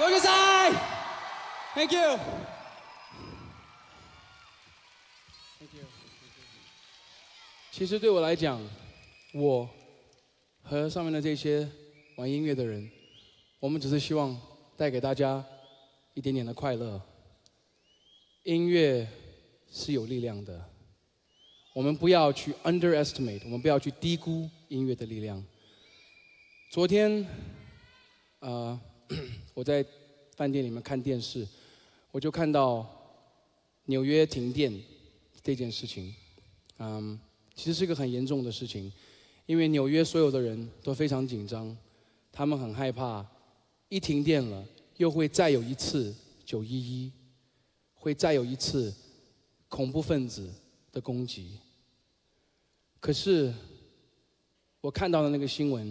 多謝晒 ，Thank you。其实对我来讲，我和上面的这些玩音乐的人，我们只是希望带给大家一点点的快乐。音乐是有力量的，我们不要去 underestimate， 我们不要去低估音乐的力量。昨天，我在饭店里面看电视，我就看到纽约停电这件事情，其实是一个很严重的事情，因为纽约所有的人都非常紧张，他们很害怕，一停电了，又会再有一次911，会再有一次恐怖分子的攻击。可是，我看到的那个新闻，